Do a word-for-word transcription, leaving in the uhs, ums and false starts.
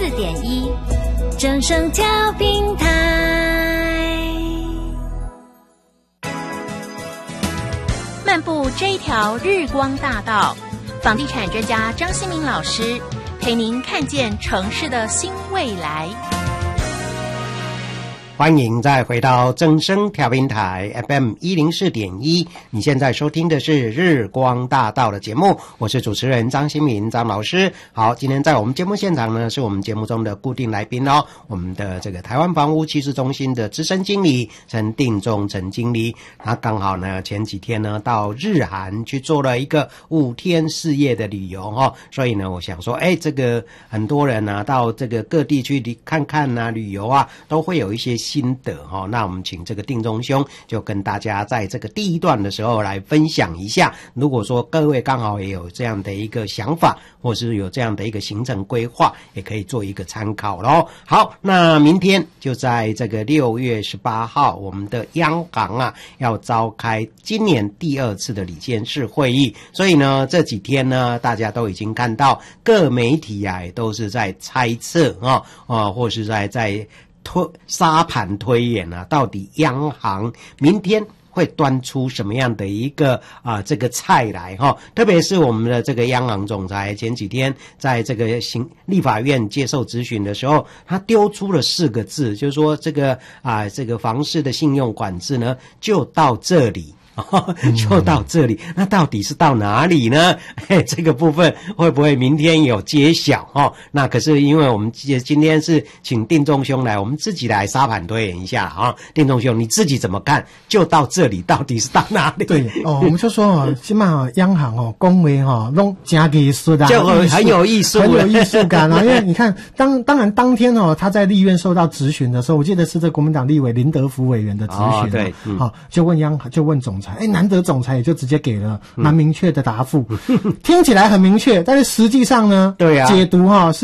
四点一，正声调频台。漫步这一条日光大道，房地产专家张新民老师陪您看见城市的新未来。 欢迎再回到正声调频台 F M 一零四点一，你现在收听的是日光大道的节目，我是主持人张新民张老师。好，今天在我们节目现场呢，是我们节目中的固定来宾哦，我们的这个台湾房屋趋势中心的资深经理陈定中陈经理，他刚好呢前几天呢到日韩去做了一个五天四夜的旅游哦，所以呢我想说，哎，这个很多人呢、啊、到这个各地去看看啊旅游啊，都会有一些心得哈，那我们请这个定中兄就跟大家在这个第一段的时候来分享一下。如果说各位刚好也有这样的一个想法，或是有这样的一个行程规划，也可以做一个参考咯。好，那明天就在这个六月十八号，我们的央行啊要召开今年第二次的理监事会议，所以呢这几天呢大家都已经看到各媒体啊也都是在猜测啊啊，或是在在推沙盘推演啊，到底央行明天会端出什么样的一个啊这个菜来哈？特别是我们的这个央行总裁前几天在这个行立法院接受质询的时候，他丢出了四个字，就是说这个啊这个房市的信用管制呢就到这里。就到这里，那到底是到哪里呢？嘿，这个部分会不会明天有揭晓哦？那可是因为我们今天是请定中兄来，我们自己来沙盘推演一下啊。定中兄，你自己怎么看？就到这里，到底是到哪里？ 对哦，我们就说哦，起码哦，央行哦，讲话哦，拢真艺术啊， 就很有艺术， 很有艺术感啊。因为你看，当当然当天哦，他在立院受到质询的时候，我记得是这国民党立委林德福委员的质询、哦， 对，嗯、 好，就问央行，就问总裁。哎，难得总裁也就直接给了蛮明确的答复，听起来很明确，但是实际上呢， 对啊， 解读哈、哦、是。